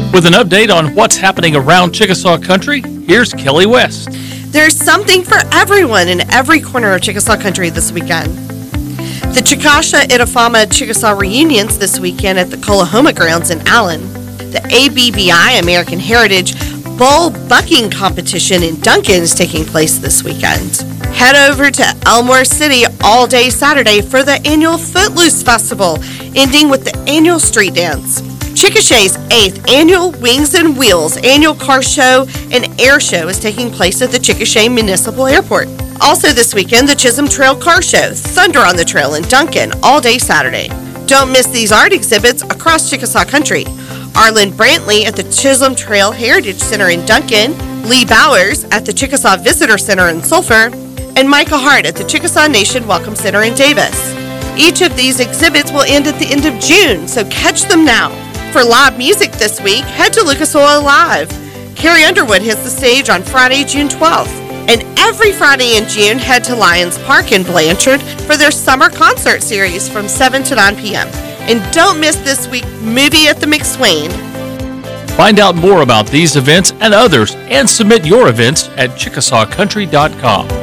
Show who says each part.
Speaker 1: With an update on what's happening around Chickasaw Country, here's Kelly West.
Speaker 2: There's something for everyone in every corner of Chickasaw Country this weekend. The Chickasha Itafama Chickasaw reunions this weekend at the Colahoma Grounds in Allen. The ABBI American Heritage Bull Bucking Competition in Duncan is taking place this weekend. Head over to Elmore City all day Saturday for the annual Footloose Festival, ending with the annual street dance. Chickashaw's 8th annual Wings and Wheels annual car show and air show is taking place at the Chickasha Municipal Airport. Also this weekend, the Chisholm Trail Car Show, Thunder on the Trail in Duncan, all day Saturday. Don't miss these art exhibits across Chickasaw Country. Arlen Brantley at the Chisholm Trail Heritage Center in Duncan, Lee Bowers at the Chickasaw Visitor Center in Sulphur, and Micah Hart at the Chickasaw Nation Welcome Center in Davis. Each of these exhibits will end at the end of June, so catch them now. For live music this week, head to Lucas Oil Live. Carrie Underwood hits the stage on Friday, June 12th. And every Friday in June, head to Lions Park in Blanchard for their summer concert series from 7 to 9 p.m. And don't miss this week's Movie at the McSwain.
Speaker 1: Find out more about these events and others and submit your events at ChickasawCountry.com.